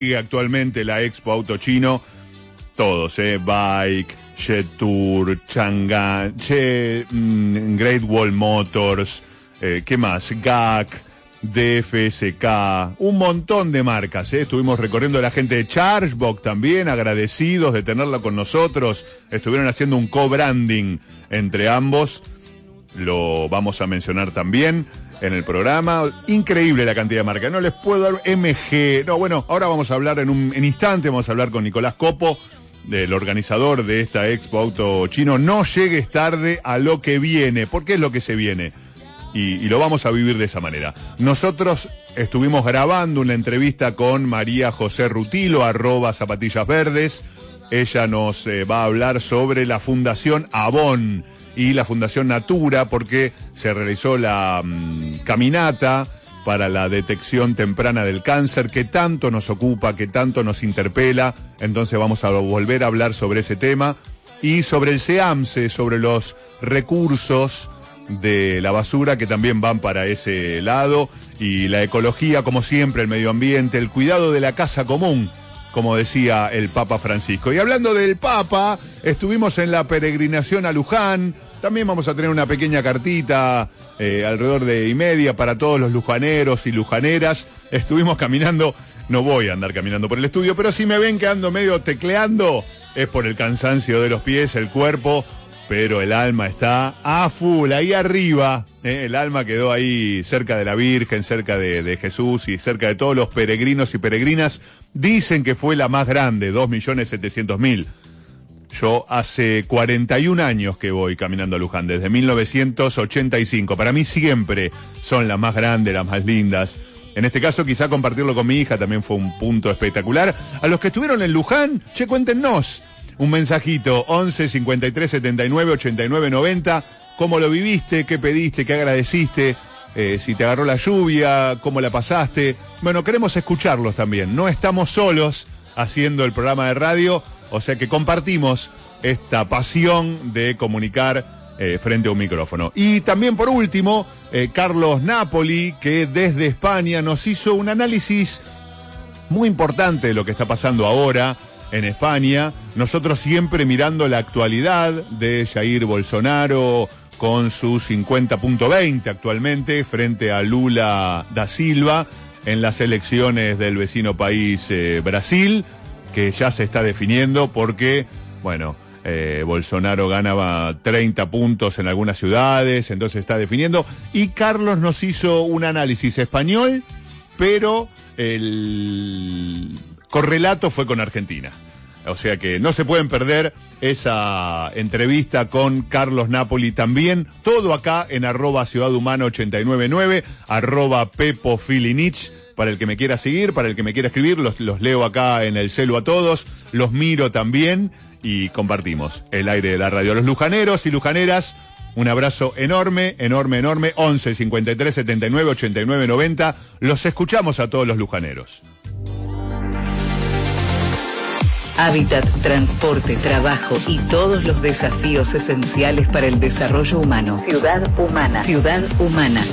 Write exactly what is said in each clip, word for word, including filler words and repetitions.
sigue actualmente la Expo Auto Chino, todos, eh, Bike, Jetour, Chang'an, Che, mm, Great Wall Motors, eh, ¿qué más? G A C, D F S K, un montón de marcas, eh. Estuvimos recorriendo a la gente de Chargebox también, agradecidos de tenerla con nosotros. Estuvieron haciendo un co-branding entre ambos, lo vamos a mencionar también en el programa. Increíble la cantidad de marcas, no les puedo dar M G, no, bueno, ahora vamos a hablar en un en instante, vamos a hablar con Nicolás Copo, del organizador de esta Expo Auto Chino. No llegues tarde a lo que viene, porque es lo que se viene. Y, y lo vamos a vivir de esa manera. Nosotros estuvimos grabando una entrevista con María José Rutilo, arroba Zapatillas Verdes. Ella nos eh, va a hablar sobre la Fundación Avon y la Fundación Natura, porque se realizó la mmm, caminata para la detección temprana del cáncer, que tanto nos ocupa, que tanto nos interpela. Entonces vamos a volver a hablar sobre ese tema y sobre el SEAMSE, sobre los recursos de la basura que también van para ese lado, y la ecología, como siempre, el medio ambiente, el cuidado de la casa común, como decía el Papa Francisco. Y hablando del Papa, estuvimos en la peregrinación a Luján. También vamos a tener una pequeña cartita, eh, alrededor de y media, para todos los lujaneros y lujaneras. Estuvimos caminando, no voy a andar caminando por el estudio, pero si me ven que ando medio tecleando, es por el cansancio de los pies, el cuerpo, pero el alma está a full, ahí arriba. Eh, el alma quedó ahí cerca de la Virgen, cerca de, de Jesús y cerca de todos los peregrinos y peregrinas. Dicen que fue la más grande, dos millones setecientos mil. Yo hace cuarenta y un años que voy caminando a Luján, desde mil novecientos ochenta y cinco. Para mí siempre son las más grandes, las más lindas. En este caso, quizá compartirlo con mi hija también fue un punto espectacular. A los que estuvieron en Luján, che, cuéntenos un mensajito, once cincuenta y tres setenta y nueve ochenta y nueve noventa. ¿Cómo lo viviste? ¿Qué pediste? ¿Qué agradeciste? Eh, si te agarró la lluvia, ¿cómo la pasaste? Bueno, queremos escucharlos también. No estamos solos haciendo el programa de radio, o sea que compartimos esta pasión de comunicar eh, frente a un micrófono. Y también, por último, eh, Carlos Napoli, que desde España nos hizo un análisis muy importante de lo que está pasando ahora en España. Nosotros siempre mirando la actualidad de Jair Bolsonaro con su cincuenta punto veinte actualmente frente a Lula da Silva en las elecciones del vecino país eh, Brasil, que ya se está definiendo porque, bueno, eh, Bolsonaro ganaba treinta puntos en algunas ciudades, entonces está definiendo. Y Carlos nos hizo un análisis español, pero el correlato fue con Argentina. O sea que no se pueden perder esa entrevista con Carlos Napoli también. Todo acá en arroba Ciudad Humana ochenta y nueve nueve, arroba Pepo Filinich, para el que me quiera seguir, para el que me quiera escribir. Los, los leo acá en el celu a todos, los miro también y compartimos el aire de la radio. A los lujaneros y lujaneras, un abrazo enorme, enorme, enorme. once cincuenta y tres setenta y nueve ochenta y nueve noventa. Los escuchamos a todos los lujaneros. Hábitat, transporte, trabajo y todos los desafíos esenciales para el desarrollo humano. Ciudad Humana. Ciudad Humana.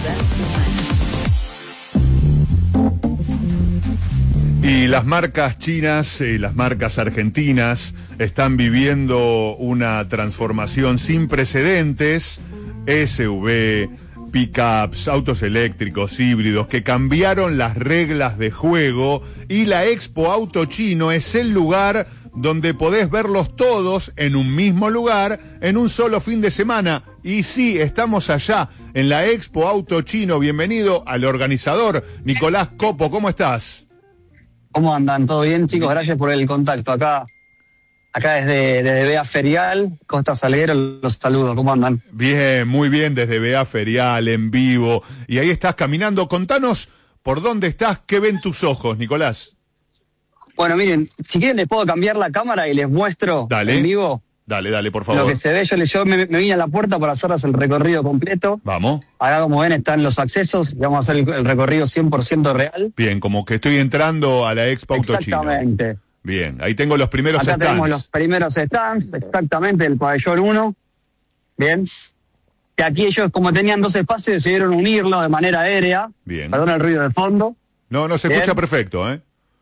Y las marcas chinas y las marcas argentinas están viviendo una transformación sin precedentes. S U V, pickups, autos eléctricos, híbridos, que cambiaron las reglas de juego, y la Expo Auto Chino es el lugar donde podés verlos todos en un mismo lugar, en un solo fin de semana. Y sí, estamos allá, en la Expo Auto Chino. Bienvenido al organizador, Nicolás Copo, ¿cómo estás? ¿Cómo andan? ¿Todo bien, chicos? Gracias por el contacto. Acá acá desde, desde Bea Ferial, Costa Salguero, los saludo. ¿Cómo andan? Bien, muy bien, desde Bea Ferial, en vivo. Y ahí estás caminando. Contanos por dónde estás, qué ven tus ojos, Nicolás. Bueno, miren, si quieren les puedo cambiar la cámara y les muestro dale, en vivo. Dale, dale, por favor. Lo que se ve, yo, yo me, me vine a la puerta para hacerles el recorrido completo. Vamos. Acá, como ven, están los accesos y vamos a hacer el, el recorrido cien por ciento real. Bien, como que estoy entrando a la Expo Auto Chino. Exactamente. Bien, ahí tengo los primeros Acá stands. Acá tenemos los primeros stands, exactamente, del pabellón uno. Bien. Que aquí ellos, como tenían dos espacios, decidieron unirlo de manera aérea. Bien. Perdón el ruido de fondo. No, no se Bien. escucha perfecto, ¿eh?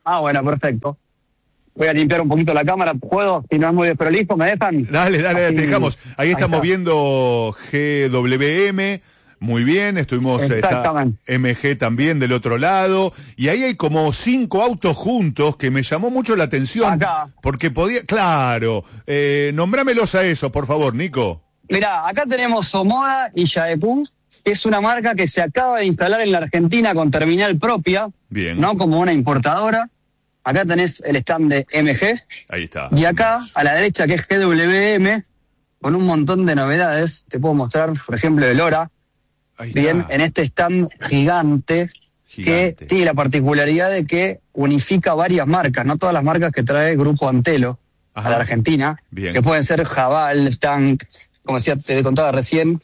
Ah, bueno, perfecto. Voy a limpiar un poquito la cámara, ¿puedo? Si no es muy desprolijo, ¿me dejan? Dale, dale, Así, te dejamos. Ahí, ahí estamos está. viendo G W M, muy bien, estuvimos, está M G también del otro lado, y ahí hay como cinco autos juntos que me llamó mucho la atención. Acá. Porque podía, claro, eh, nombrámelos a esos, por favor, Nico. Mirá, acá tenemos Omoda y Yaepú, que es una marca que se acaba de instalar en la Argentina con terminal propia, bien, no como una importadora. Acá tenés el stand de M G. Ahí está. Y acá, a la derecha, que es G W M, con un montón de novedades. Te puedo mostrar, por ejemplo, el Ora. Ahí está. Bien, en este stand gigante, Gigante. que tiene la particularidad de que unifica varias marcas, no todas las marcas que trae Grupo Antelo Ajá. a la Argentina, Bien. que pueden ser Jabal, Tank, como decía, te contaba recién,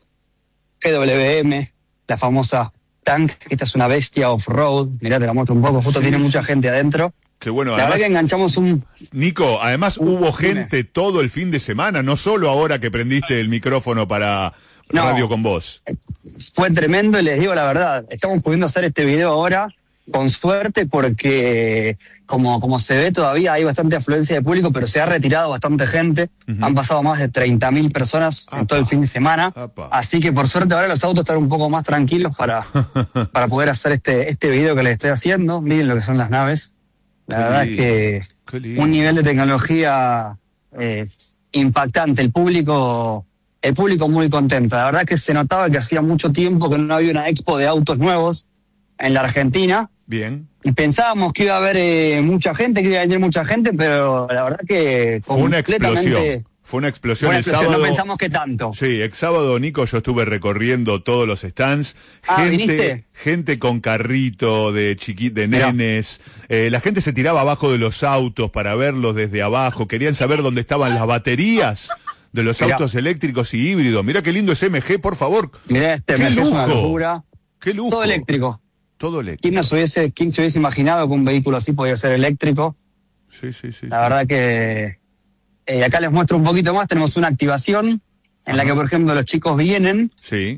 G W M, la famosa Tank, que esta es una bestia off-road. Mirá, te la muestro un poco, justo Sí, tiene sí. mucha gente adentro. Qué bueno, La además, verdad que enganchamos un... Nico, además Uh, hubo dime. gente todo el fin de semana, no solo ahora que prendiste el micrófono para No. Radio con Vos. Fue tremendo y les digo la verdad, estamos pudiendo hacer este video ahora con suerte porque como, como se ve todavía hay bastante afluencia de público, pero se ha retirado bastante gente. Ujú. Han pasado más de treinta mil personas Apa. en todo el fin de semana. Apa. Así que por suerte ahora los autos están un poco más tranquilos para, para poder hacer este, este video que les estoy haciendo. Miren lo que son las naves. La Qué verdad lindo, es que qué lindo. un nivel de tecnología eh, impactante. El público, el público muy contento. La verdad que se notaba que hacía mucho tiempo que no había una expo de autos nuevos en la Argentina. Bien. Y pensábamos que iba a haber eh, mucha gente, que iba a venir mucha gente, pero la verdad que Fue una completamente- explosión. Fue una explosión Una el explosión, sábado. no pensamos que tanto. Sí, el sábado, Nico, yo estuve recorriendo todos los stands. Ah, gente, ¿viniste? gente con carrito de chiqui, de Mirá. nenes. Eh, la gente se tiraba abajo de los autos para verlos desde abajo. Querían saber dónde estaban las baterías de los Mirá. autos eléctricos y híbridos. Mirá qué lindo es M G, por favor. Mirá este, ¡Qué me parece una lujo! locura. Qué lujo. Todo eléctrico. Todo eléctrico. ¿Quién, nos hubiese, ¿Quién se hubiese imaginado que un vehículo así podía ser eléctrico? Sí, sí, sí. La sí. verdad que eh, acá les muestro un poquito más. Tenemos una activación en la que, por ejemplo, los chicos vienen Sí.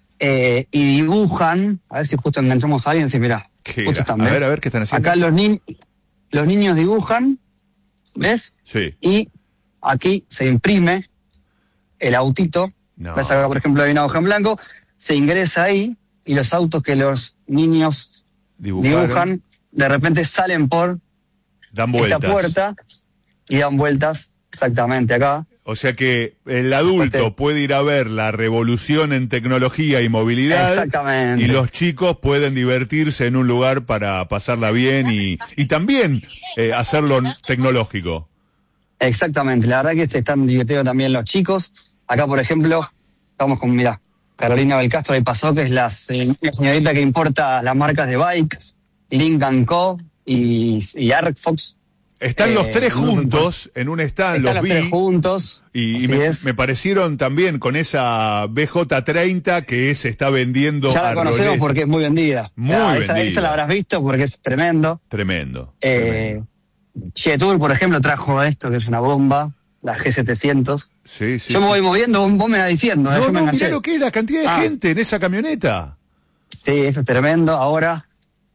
eh, y dibujan. A ver si justo enganchamos a alguien. Sí, mirá. Qué Justo gra- están, a ¿ves? ver, a ver, ¿qué están haciendo? Acá los, ni los niños dibujan, ¿ves? Sí. Y aquí se imprime el autito. No. ¿Ves? Acá, por ejemplo, hay una hoja en blanco. Se ingresa ahí y los autos que los niños Dibujaron. dibujan, de repente salen por Dan vueltas. esta puerta y dan vueltas exactamente acá. O sea que el adulto Aparte- puede ir a ver la revolución en tecnología y movilidad. Exactamente. Y los chicos pueden divertirse en un lugar para pasarla bien y, y también eh, hacerlo tecnológico. Exactamente, la verdad que se están divirtiendo también los chicos. Acá, por ejemplo, estamos con, mirá, Carolina Belcastro ahí pasó, que es la, se- la señorita que importa las marcas de bikes, Link and Co. y, y Arcfox. Están Eh, los tres no, no, juntos en un stand, Están los los vi. tres juntos. Y, y así me, es. me parecieron también con esa B J treinta que se está vendiendo Ya la a conocemos rolete. porque es muy vendida. Muy Ya, esa, vendida. esa la habrás visto porque es tremendo. Tremendo. Eh, tremendo. Chetur, por ejemplo, trajo esto, que es una bomba, la G setecientos. Sí, sí, Yo me sí. voy moviendo, vos vos me vas diciendo. eh, No, yo me no, enganché. mirá lo que es la cantidad de Ah. gente en esa camioneta. Sí, eso es tremendo. Ahora.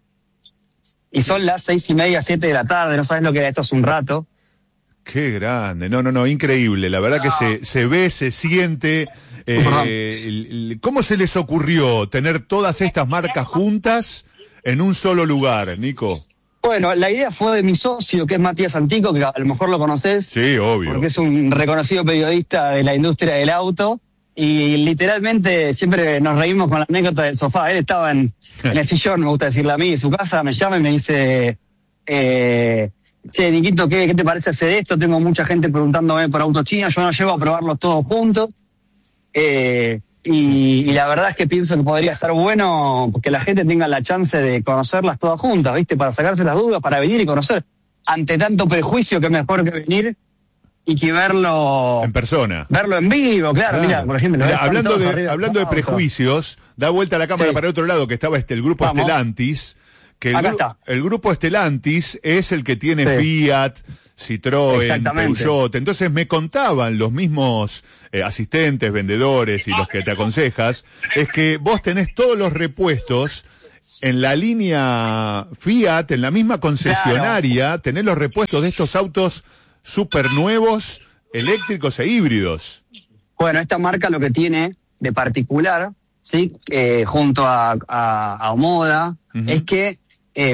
Y son las seis y media, siete de la tarde, no sabes lo que era esto hace un rato. Qué grande, no, no, no, increíble, la verdad que se, se ve, se siente, eh, Perdón. el- el- ¿cómo se les ocurrió tener todas estas marcas juntas en un solo lugar, Nico? Bueno, la idea fue de mi socio, que es Matías Antico, que a lo mejor lo conoces, Sí, obvio. porque es un reconocido periodista de la industria del auto. Y literalmente siempre nos reímos con la anécdota del sofá. Él estaba en, en el sillón, me gusta decirle a mí, en su casa, me llama y me dice, eh, che, Niquito, ¿qué, ¿qué te parece hacer esto? Tengo mucha gente preguntándome por autos chinos, yo no llego a probarlos todos juntos. Eh, y, y la verdad es que pienso que podría estar bueno que la gente tenga la chance de conocerlas todas juntas, ¿viste? Para sacarse las dudas, para venir y conocer. Ante tanto prejuicio, que mejor que venir y que verlo En persona. verlo en vivo, claro, Claro. mira, por ejemplo. Mirá, están hablando todos de, arriba hablando de los autos. prejuicios, da vuelta la cámara Sí. para otro lado, que estaba este el grupo Vamos. Stellantis, que el, Acá gru- está. el grupo Stellantis es el que tiene Sí. Fiat, Citroën, Exactamente. Peugeot. Entonces me contaban los mismos eh, asistentes, vendedores y los que te aconsejas, es que vos tenés todos los repuestos en la línea Fiat, en la misma concesionaria, claro, tenés los repuestos de estos autos súper nuevos, eléctricos e híbridos. Bueno, esta marca lo que tiene de particular, sí, eh, junto a, a, a Omoda, uh-huh, es que, eh,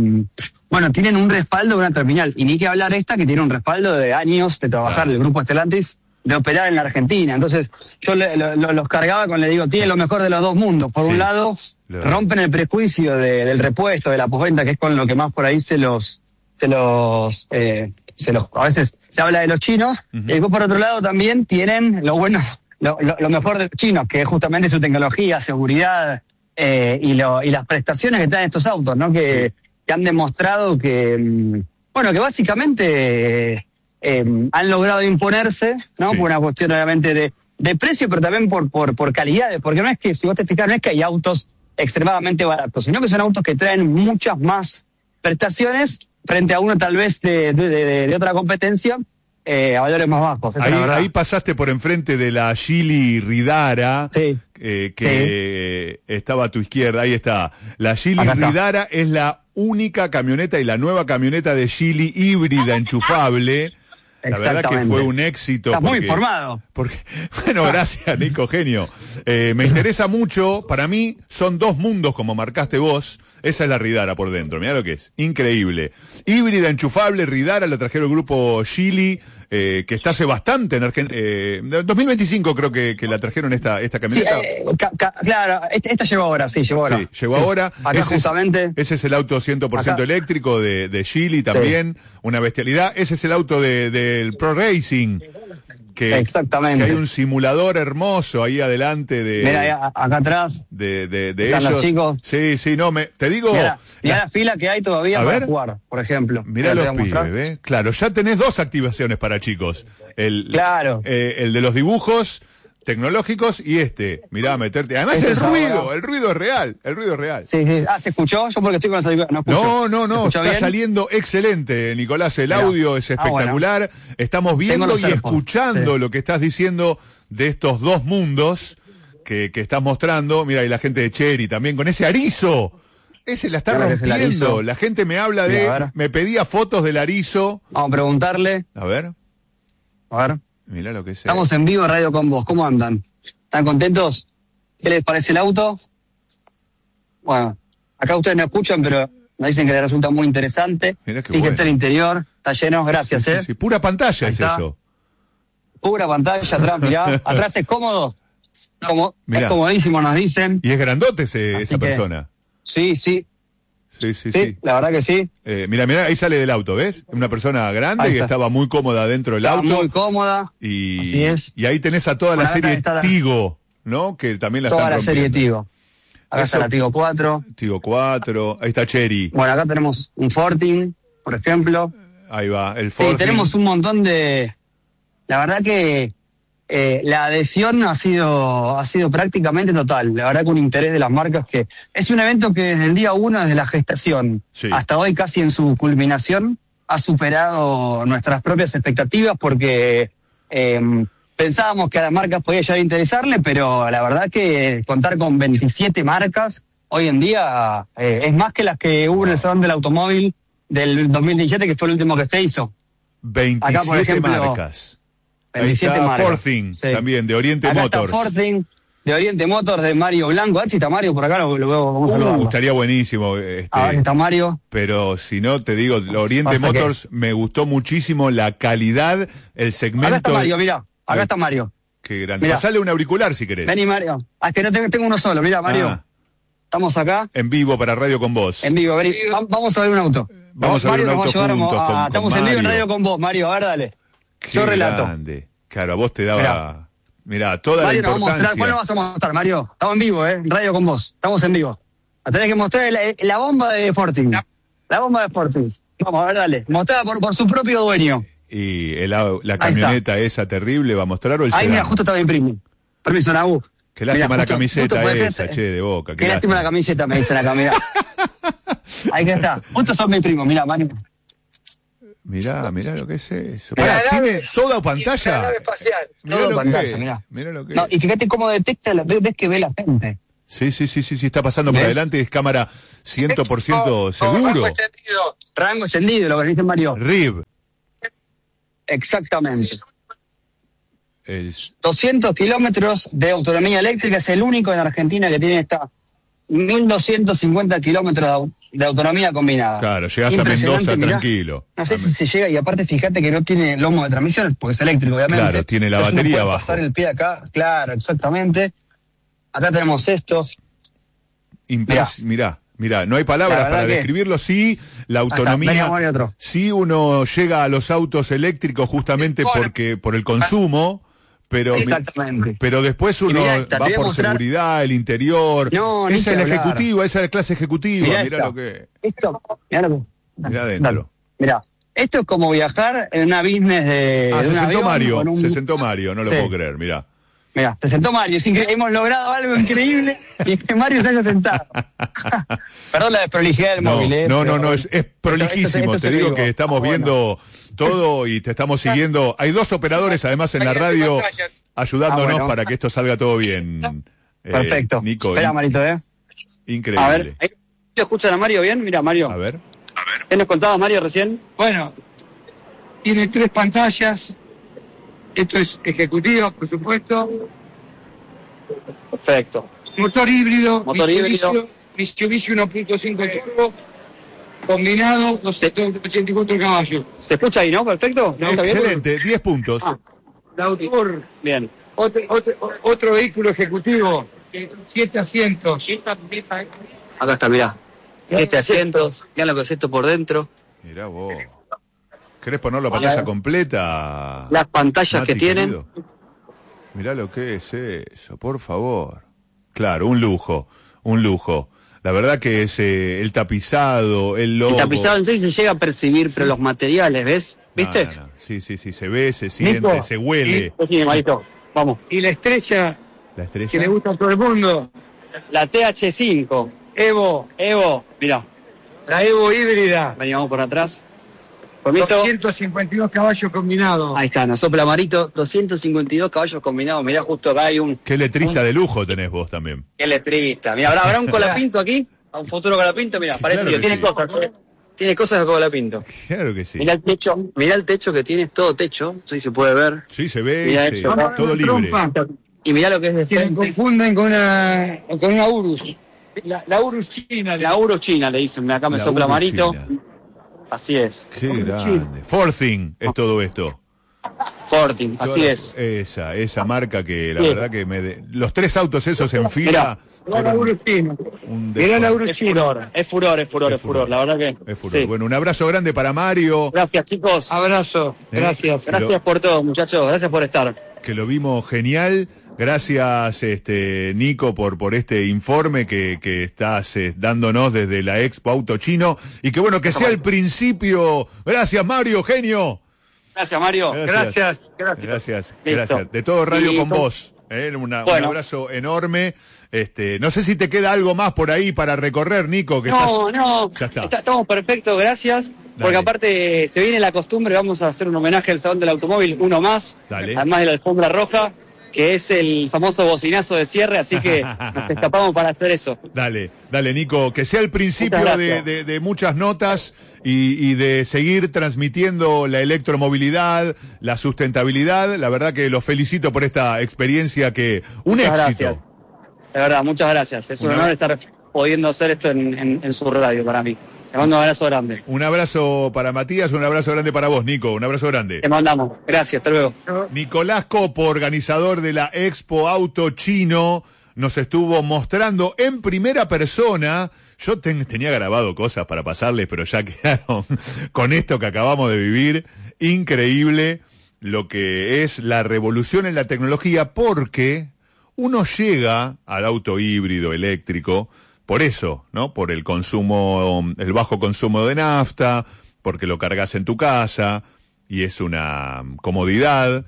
bueno, tienen un respaldo de una terminal, y ni que hablar esta que tiene un respaldo de años de trabajar, claro, el grupo Stellantis, de operar en la Argentina. Entonces, yo le, lo, lo, los cargaba con, le digo, tiene lo mejor de los dos mundos. Por sí, un lado, lo... rompen el prejuicio de, del repuesto, de la postventa, que es con lo que más por ahí se los, se los, eh, se los, a veces se habla de los chinos, uh-huh, y después por otro lado también tienen lo bueno, lo, lo, lo mejor de los chinos, que es justamente su tecnología, seguridad, eh, y lo, y las prestaciones que traen estos autos, ¿no? Que, sí, que han demostrado que, bueno, que básicamente, eh, Eh, han logrado imponerse, ¿no? Sí. Por una cuestión obviamente de, de precio, pero también por, por, por calidades, porque no es que, si vos te fijas, no es que hay autos extremadamente baratos, sino que son autos que traen muchas más prestaciones frente a uno tal vez de, de, de, de otra competencia, eh, a valores más bajos. Ahí, ahí pasaste por enfrente de la Geely Ridara, sí, eh, que sí, estaba a tu izquierda, ahí está. La Geely Ridara es la única camioneta y la nueva camioneta de Geely híbrida enchufable. La verdad que fue un éxito. Estás muy informado. Porque, bueno, gracias, Nico, genio. Eh, me interesa mucho, para mí son dos mundos como marcaste vos. Esa es la Ridara por dentro, mirá lo que es, increíble. Híbrida, enchufable, Ridara, la trajeron el grupo Geely, eh, que está hace bastante en Argentina. Eh, dos mil veinticinco creo que, que la trajeron esta, esta camioneta. Sí, eh, ca, ca, claro, esta, esta llegó ahora, sí, llegó ahora. Sí, llegó sí, ahora. Acá ese justamente. Es, ese es el auto cien por ciento acá, eléctrico de, de Geely también, sí, una bestialidad. Ese es el auto de, del Pro Racing. Que, Exactamente. Que hay un simulador hermoso ahí adelante de... Mira, ahí, acá atrás. De, de, de ellos. Los chicos. Sí, sí, no, me, te digo... Mira, mira la, la fila que hay todavía para ver, jugar, por ejemplo. Mira los pibes, ¿ves? Claro, ya tenés dos activaciones para chicos. El, claro. Eh, el de los dibujos tecnológicos y este. Mirá, meterte... Además este el ruido, ahora. el ruido es real, el ruido es real. Sí, sí. Ah, ¿se escuchó? Yo porque estoy con los auriculares, no escucho. No, no, no, está bien? saliendo excelente, Nicolás, el Mirá. audio es espectacular. Ah, bueno. Estamos viendo y escuchando sí. lo que estás diciendo de estos dos mundos que, que estás mostrando. Mira, y la gente de Chery también con ese arizo. Ese la está claro rompiendo. La gente me habla de... Mira, me pedía fotos del arizo. Vamos a preguntarle. A ver. A ver. Mirá lo que es. Estamos en vivo en Radio con Vos. ¿Cómo andan? ¿Están contentos? ¿Qué les parece el auto? Bueno, acá ustedes no escuchan, pero nos dicen que les resulta muy interesante. Mirá qué Tiene bueno. que estar interior, está lleno, gracias, sí, ¿eh? Sí, sí. Pura pantalla Ahí es está. eso. Pura pantalla atrás, mirá. Atrás es cómodo. Como, es comodísimo, nos dicen. Y es grandote ese, esa que, persona. Sí, sí. Sí, sí, sí, sí. La verdad que sí. Eh, mira, mira, ahí sale del auto, ¿ves? Una persona grande que estaba muy cómoda dentro del estaba auto. muy cómoda. Y, así es. Y ahí tenés a toda bueno, la serie la... Tigo, ¿no? Que también la toda están rompiendo. Toda la serie Tigo. Acá Eso, está la Tigo cuatro. Tigo cuatro, ahí está Chery. Bueno, acá tenemos un Fortin, por ejemplo. Ahí va, el Fortin. Sí, tenemos un montón de... La verdad que eh, la adhesión ha sido ha sido prácticamente total. La verdad que un interés de las marcas que... Es un evento que desde el día uno, desde la gestación, sí. hasta hoy casi en su culminación, ha superado nuestras propias expectativas porque... Eh, pensábamos que a las marcas podía ya interesarle, pero la verdad que contar con veintisiete marcas hoy en día eh, es más que las que hubo en el Salón del Automóvil del dos mil diecisiete, que fue el último que se hizo. veintisiete Acá, por ejemplo, marcas. veintisiete Ahí está marcas. Forthing, sí. también, de Oriente Acá Motors. Está Forthing, de Oriente Motors, de Mario Blanco. A ver si está Mario por acá, lo, lo veo. Vamos a uh, estaría buenísimo. Este, a ver si está Mario. Pero si no, te digo, Oriente Pasa Motors que... me gustó muchísimo la calidad, el segmento... Acá está Mario, mirá. Acá está Mario. Qué grande. Pasale un auricular si querés. Vení, Mario. Ah, es que no tengo, tengo uno solo. Mira, Mario. Ah. Estamos acá. En vivo para Radio con Vos. En vivo. Vení. Vamos a ver un auto. Vamos, vamos a ver Mario, un auto juntos a, con, con Estamos Mario. en vivo en Radio con Vos, Mario. A ver, dale. Qué Yo relato. grande. Claro, a vos te daba... Mirá, toda Mario, la importancia. Vamos a mostrar. ¿Cuál nos vas a mostrar, Mario? Estamos en vivo, ¿eh? Radio con Vos. Estamos en vivo. Tenés que mostrar la, la bomba de Sporting. La bomba de Sporting. Vamos, a ver, dale. Mostrada por, por su propio dueño. Y el, la camioneta esa terrible va a mostrar o el Ahí, mira, justo estaba en primi. Permiso, Nabú. Qué lástima mirá, la justo, camiseta justo esa, che, de Boca. Qué, qué lástima la camiseta, me dice la camisa. Ahí que está. Justo son mis primos, mirá, Mario. Mirá, mirá lo que es eso. Mirá, ¿tiene nave, toda pantalla? La nave espacial. Mirá todo pantalla, mirá. Mirá lo que no, y fíjate cómo detecta, la, ves que ve la gente. Sí, sí, sí, sí, sí, está pasando por ¿ves? adelante, es cámara cien por ciento seguro. Rango extendido, rango extendido, lo que dice Mario. R I B. Exactamente. El... doscientos kilómetros de autonomía eléctrica, es el único en Argentina que tiene esta mil doscientos cincuenta kilómetros de, au- de autonomía combinada. Claro, llegás a Impresionante, Mendoza mirá. tranquilo. No sé si se llega, y aparte fíjate que no tiene lomo de transmisión, porque es eléctrico, obviamente. Claro, tiene la Entonces batería uno puede abajo. pasar el pie acá, claro, exactamente. Acá tenemos estos. Impres... Mirá, mirá, no hay palabras La verdad para que- describirlo, sí, la está, autonomía, veníamos de otro. sí uno llega a los autos eléctricos justamente porque por el consumo, pero Exactamente. pero después uno mirá esta, te va voy a por mostrar- seguridad, el interior, No, ni esa que es la hablar. ejecutiva, esa es la clase ejecutiva, mirá, Mirá esta. lo que... Esto, mirá lo que... Mirá adentro. Mirá, esto es como viajar en una business de, Ah, de se un sentó avión Mario, con un- se sentó Mario, no lo Sí. puedo creer, mirá. Mirá, se sentó Mario, es increíble, hemos logrado algo increíble y que Mario se haya sentado. Perdón la desprolijidad del No, móvil, ¿eh? no, no, pero- no, es, es esto- prolijísimo, esto te se digo lo que estamos Ah, bueno. viendo todo y te estamos siguiendo. Hay dos operadores además en la radio ayudándonos Ah, bueno. para que esto salga todo bien. Eh, Perfecto. Nico, Espera, in- Marito, ¿eh? increíble. A ver, ¿ahí escuchan a Mario bien? Mira, Mario. A ver. ¿Qué nos contaba Mario recién? Bueno, tiene tres pantallas. Esto es ejecutivo, por supuesto. Perfecto. Motor híbrido. Motor Mitsubishi- híbrido. Mitsubishi uno punto cinco turbo. Combinado, doscientos ochenta y cuatro caballos. ¿Se escucha ahí, no? Perfecto. ¿Se escucha bien? Excelente, diez puntos. Ah, La autor, bien. otro, otro, otro vehículo ejecutivo. Siete asientos. Acá está, mirá. Siete asientos. Mirá lo que es esto por dentro. Mirá vos. ¿Querés poner la pantalla completa? Las pantallas Mati, que tienen. querido? Mirá lo que es eso, por favor. Claro, un lujo, un lujo. La verdad que es eh, el tapizado, el logo. El tapizado en sí se llega a percibir, pero los materiales, ¿ves? ¿Viste? No, no, no. Sí, sí, sí, se ve, se siente, Nico, se huele. Sí, Marito. Vamos. Y la estrella La estrella. que le gusta a todo el mundo. La T H cinco. Evo. Evo. Mirá. La Evo híbrida. Veníamos por atrás. Permiso. doscientos cincuenta y dos caballos combinados. Ahí está, nos sopla Marito. doscientos cincuenta y dos caballos combinados. Mirá, justo acá hay un... Qué letrista de lujo tenés vos también. Qué letrista. Mira, ¿habrá, habrá un colapinto aquí? ¿A un futuro colapinto? Mira, parecido. Claro que Tiene sí. cosas, ¿eh? Tiene cosas de colapinto. Claro que sí. Mirá el techo. Mirá el techo que tiene, es todo techo. No sé si se puede ver. Sí, se ve, Mirá sí, eso. todo libre. Trompa. Y mirá lo que es de Que me frente. confunden con una, con una Urus. La, la Urus china. La Euro China, le dicen. Acá me La sopla Euro Marito. China. Así es. Qué grande. Forthing es todo esto. Fortin, así Toda- es. Esa, esa marca que la Sí. verdad que me... de- Los tres autos esos en fila Mirá la fueron Urus china. un Mirá la desfase. Urus Es china. furor, es furor, es furor, Es es furor. furor. La verdad que. Es furor. sí. Bueno, un abrazo grande para Mario, Gracias, chicos. Abrazo. ¿Eh? Gracias. Pero- Gracias por todo, muchachos. Gracias por estar. que lo vimos genial. Gracias, este Nico, por por este informe que, que estás eh, dándonos desde la Expo Auto Chino. Y que bueno, que sea el principio. Gracias, Mario, genio. Gracias, Mario. Gracias. Gracias. Gracias, Listo. gracias. De todo Radio Y con con- vos. ¿eh? Una- Un Bueno. abrazo enorme. Este, no sé si te queda algo más por ahí para recorrer, Nico, que No, estás... no, Ya está. está- estamos perfectos, gracias. Porque Dale. aparte se viene la costumbre, vamos a hacer un homenaje al Salón del Automóvil, uno más, Dale. además de la alfombra roja, que es el famoso bocinazo de cierre, así que nos escapamos para hacer eso. Dale, dale, Nico, que sea el principio Muchas de, gracias. de- de muchas notas y, y de seguir transmitiendo la electromovilidad, la sustentabilidad. La verdad que los felicito por esta experiencia que... Un Muchas éxito. gracias. De verdad, muchas gracias. Es un Una- honor estar pudiendo hacer esto en, en- en su radio para mí. Te mando un abrazo grande. Un abrazo para Matías, un abrazo grande para vos, Nico. Un abrazo grande. Te mandamos. Gracias, hasta luego. Nicolás Copo, organizador de la Expo Auto Chino, nos estuvo mostrando en primera persona. Yo ten- tenía grabado cosas para pasarles, pero ya quedaron con esto que acabamos de vivir. Increíble lo que es la revolución en la tecnología, porque uno llega al auto híbrido eléctrico por eso, ¿no? Por el consumo, el bajo consumo de nafta, porque lo cargas en tu casa y es una comodidad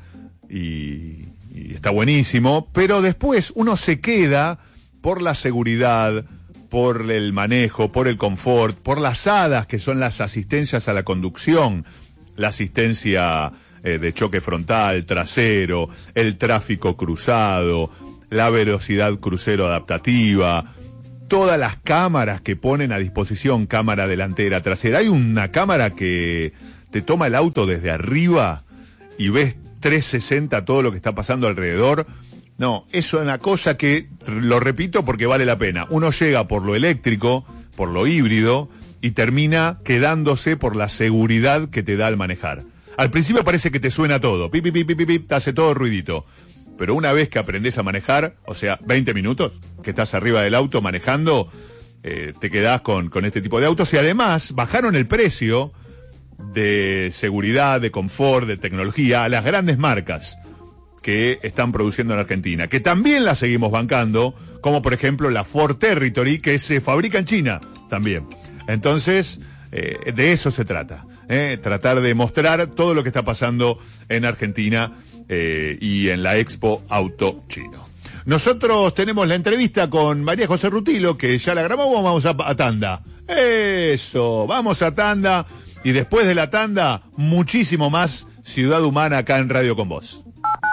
y, y está buenísimo, pero después uno se queda por la seguridad, por el manejo, por el confort, por las hadas que son las asistencias a la conducción, la asistencia eh, de choque frontal, trasero, el tráfico cruzado, la velocidad crucero adaptativa, todas las cámaras que ponen a disposición, cámara delantera, trasera. Hay una cámara que te toma el auto desde arriba y ves trescientos sesenta todo lo que está pasando alrededor. No, eso es una cosa que, lo repito porque vale la pena. Uno llega por lo eléctrico, por lo híbrido, y termina quedándose por la seguridad que te da al manejar. Al principio parece que te suena todo, pip, pip, pip, pip, pip, te hace todo ruidito. Pero una vez que aprendés a manejar, o sea, veinte minutos que estás arriba del auto manejando, eh, te quedás con, con este tipo de autos. Y además bajaron el precio de seguridad, de confort, de tecnología a las grandes marcas que están produciendo en Argentina, que también las seguimos bancando, como por ejemplo la Ford Territory, que se fabrica en China también. Entonces, eh, de eso se trata, eh, tratar de mostrar todo lo que está pasando en Argentina eh, y en la Expo Auto Chino. Nosotros tenemos la entrevista con María José Rutilo, que ya la grabamos, vamos a, a tanda. Eso, vamos a tanda, y después de la tanda, muchísimo más Ciudad Humana acá en Radio Con Vos.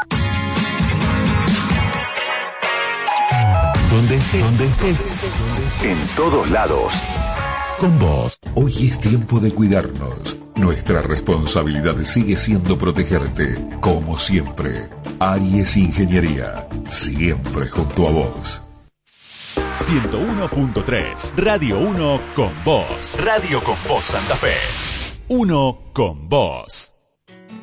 Donde estés, donde estés, en todos lados. Con vos. Hoy es tiempo de cuidarnos. Nuestra responsabilidad sigue siendo protegerte. Como siempre, Aries Ingeniería, siempre junto a vos. ciento uno punto tres, Radio uno con vos. Radio con vos Santa Fe. Uno con vos.